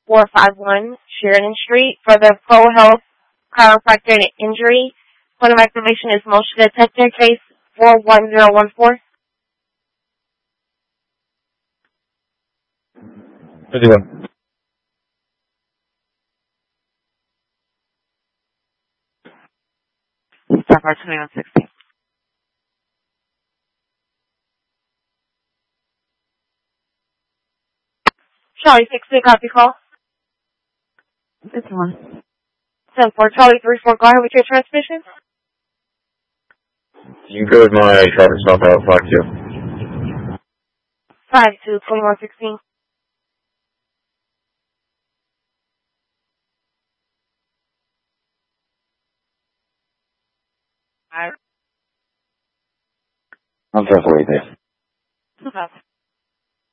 451 Sheridan Street for the Pro Health Chiropractor and Injury. Point of activation is motion detector case 41014. 51. Stop our 2116. Charlie 6 copy call. 51. 10-4 Charlie 3-4, go ahead with your transmission. You can go with my traffic stop out 52. 52-2116. I'm just waiting. Okay.